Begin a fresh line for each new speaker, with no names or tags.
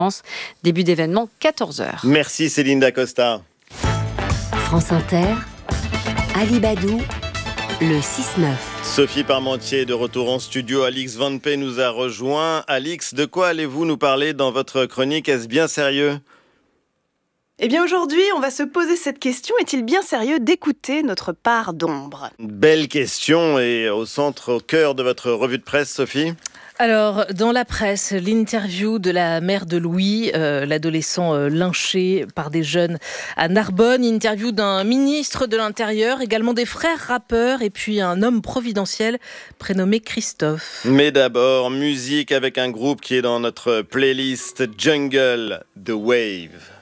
Début d'événement 14h.
Merci Céline Dacosta.
France Inter, Alibadou, le 6-9.
Sophie Parmentier de retour en studio. Alix Van P nous a rejoint. Alix, de quoi allez-vous nous parler dans votre chronique? Est-ce bien sérieux?
Eh bien aujourd'hui, on va se poser cette question. Est-il bien sérieux d'écouter notre part d'ombre?
Belle question et au cœur de votre revue de presse, Sophie.
Alors, dans la presse, l'interview de la mère de Louis, l'adolescent lynché par des jeunes à Narbonne. Interview d'un ministre de l'Intérieur, également des frères rappeurs et puis un homme providentiel prénommé Christophe.
Mais d'abord, musique avec un groupe qui est dans notre playlist Jungle, The Wave.